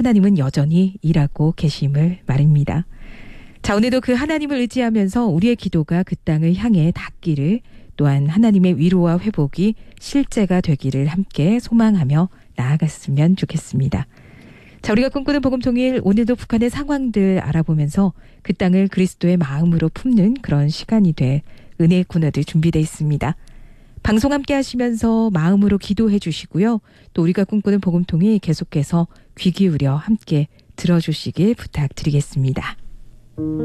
하나님은 여전히 일하고 계심을 말입니다. 자, 오늘도 그 하나님을 의지하면서 우리의 기도가 그 땅을 향해 닿기를, 또한 하나님의 위로와 회복이 실제가 되기를 함께 소망하며 나아갔으면 좋겠습니다. 자, 우리가 꿈꾸는 복음통일, 오늘도 북한의 상황들 알아보면서 그 땅을 그리스도의 마음으로 품는 그런 시간이 될 은혜의 코너들 준비되어 있습니다. 방송 함께 하시면서 마음으로 기도해 주시고요. 또 우리가 꿈꾸는 복음통일 계속해서 귀 기울여 함께 들어주시길 부탁드리겠습니다.